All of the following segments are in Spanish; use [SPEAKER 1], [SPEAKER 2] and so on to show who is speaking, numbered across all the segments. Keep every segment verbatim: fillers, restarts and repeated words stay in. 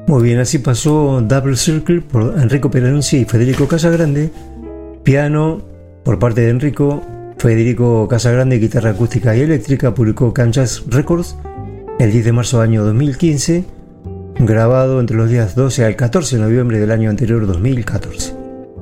[SPEAKER 1] Muy bien, así pasó Double Circle por Enrico Pieranunzi y Federico Casagrande, piano por parte de Enrico, Federico Casagrande, guitarra acústica y eléctrica, publicó Can Jazz Records el diez de marzo del año dos mil quince, grabado entre los días doce al catorce de noviembre del año anterior, dos mil catorce.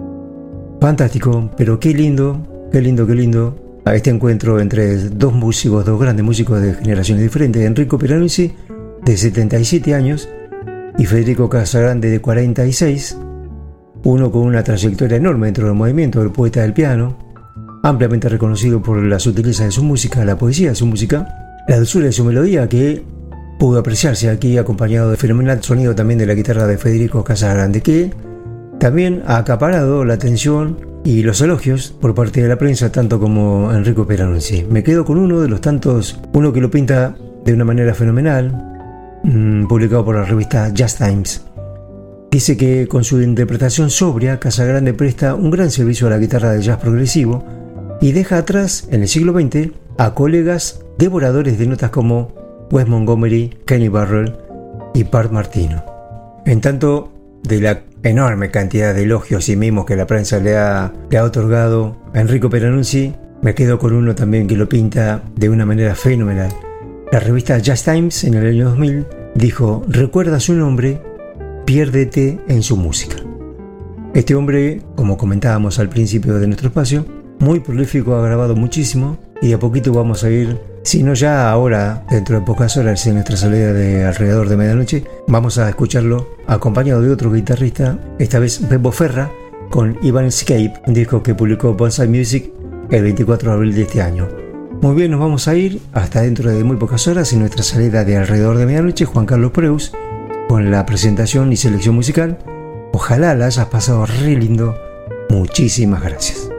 [SPEAKER 1] Fantástico, pero qué lindo, qué lindo, qué lindo, a este encuentro entre dos músicos, dos grandes músicos de generaciones diferentes, Enrico Pieranunzi, de setenta y siete años, y Federico Casagrande, de cuarenta y seis, uno con una trayectoria enorme dentro del movimiento, el poeta del piano, ampliamente reconocido por la sutileza de su música, la poesía de su música, la dulzura de su melodía, que pudo apreciarse aquí acompañado del fenomenal sonido también de la guitarra de Federico Casagrande, que también ha acaparado la atención y los elogios por parte de la prensa, tanto como Enrico Pieranunzi. Me quedo con uno de los tantos, uno que lo pinta de una manera fenomenal, mmm, publicado por la revista Jazz Times. Dice que con su interpretación sobria, Casagrande presta un gran servicio a la guitarra de jazz progresivo y deja atrás, en el siglo veinte, a colegas devoradores de notas como Wes Montgomery, Kenny Burrell y Pat Martino. En tanto, de la enorme cantidad de elogios y mimos que la prensa le ha, le ha otorgado a Enrico Pieranunzi, me quedo con uno también que lo pinta de una manera fenomenal. La revista Jazz Times, en el año dos mil, dijo: recuerda su nombre, piérdete en su música. Este hombre, como comentábamos al principio de nuestro espacio, muy prolífico, ha grabado muchísimo, y a poquito vamos a ir, si no ya ahora, dentro de pocas horas en nuestra salida de alrededor de medianoche, vamos a escucharlo acompañado de otro guitarrista, esta vez Bebo Ferra, con Ivan Escape, un disco que publicó Bonsai Music el veinticuatro de abril de este año. Muy bien, nos vamos a ir hasta dentro de muy pocas horas en nuestra salida de alrededor de medianoche. Juan Carlos Preus con la presentación y selección musical. Ojalá la hayas pasado re lindo. Muchísimas gracias.